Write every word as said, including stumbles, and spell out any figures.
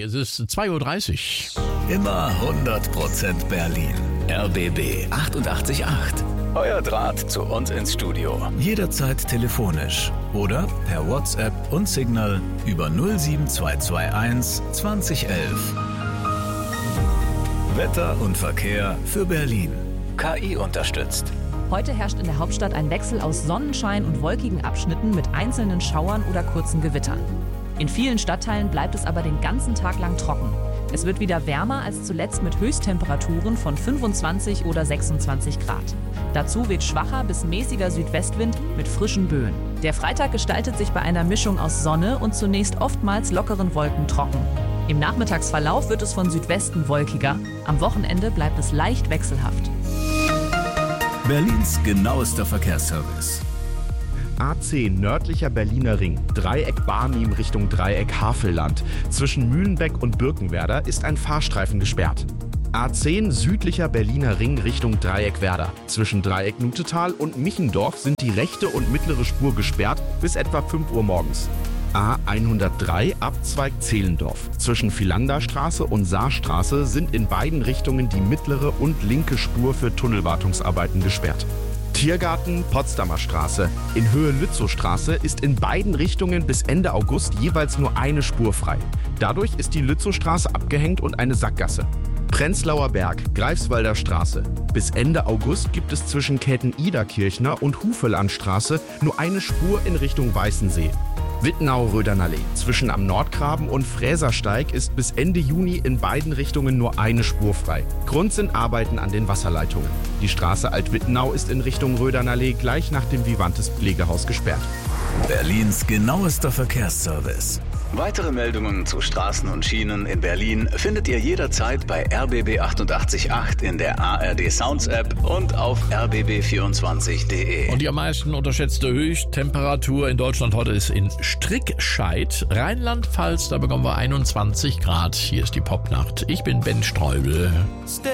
es ist zwei Uhr dreißig. Immer hundert Prozent Berlin. R B B achtundachtzig Komma acht. Euer Draht zu uns ins Studio. Jederzeit telefonisch oder per WhatsApp und Signal über null sieben zwei zwei eins zwanzig elf. Wetter und Verkehr für Berlin. K I unterstützt. Heute herrscht in der Hauptstadt ein Wechsel aus Sonnenschein und wolkigen Abschnitten mit einzelnen Schauern oder kurzen Gewittern. In vielen Stadtteilen bleibt es aber den ganzen Tag lang trocken. Es wird wieder wärmer als zuletzt mit Höchsttemperaturen von fünfundzwanzig oder sechsundzwanzig Grad. Dazu weht schwacher bis mäßiger Südwestwind mit frischen Böen. Der Freitag gestaltet sich bei einer Mischung aus Sonne und zunächst oftmals lockeren Wolken trocken. Im Nachmittagsverlauf wird es von Südwesten wolkiger. Am Wochenende bleibt es leicht wechselhaft. Berlins genauester Verkehrsservice. A zehn nördlicher Berliner Ring, Dreieck Barnim Richtung Dreieck Havelland. Zwischen Mühlenbeck und Birkenwerder ist ein Fahrstreifen gesperrt. A zehn südlicher Berliner Ring Richtung Dreieck Werder. Zwischen Dreieck Nutetal und Michendorf sind die rechte und mittlere Spur gesperrt bis etwa fünf Uhr morgens. A hundertdrei Abzweig Zehlendorf. Zwischen Philanderstraße und Saarstraße sind in beiden Richtungen die mittlere und linke Spur für Tunnelwartungsarbeiten gesperrt. Tiergarten Potsdamer Straße. In Höhe Lützowstraße ist in beiden Richtungen bis Ende August jeweils nur eine Spur frei. Dadurch ist die Lützowstraße abgehängt und eine Sackgasse. Prenzlauer Berg, Greifswalder Straße. Bis Ende August gibt es zwischen Käthen-Ida-Kirchner und Hufelandstraße nur eine Spur in Richtung Weißensee. Wittenau-Rödernallee. Zwischen am Nordgraben und Fräsersteig ist bis Ende Juni in beiden Richtungen nur eine Spur frei. Grund sind Arbeiten an den Wasserleitungen. Die Straße Alt-Wittenau ist in Richtung Rödernallee gleich nach dem Vivantes Pflegehaus gesperrt. Berlins genauester Verkehrsservice. Weitere Meldungen zu Straßen und Schienen in Berlin findet ihr jederzeit bei R B B achtundachtzig Komma acht in der A R D Sounds App und auf r b b vierundzwanzig punkt de. Und die am meisten unterschätzte Höchsttemperatur in Deutschland heute ist in Strickscheid. Rheinland-Pfalz, da bekommen wir einundzwanzig Grad. Hier ist die Popnacht. Ich bin Ben Streubel.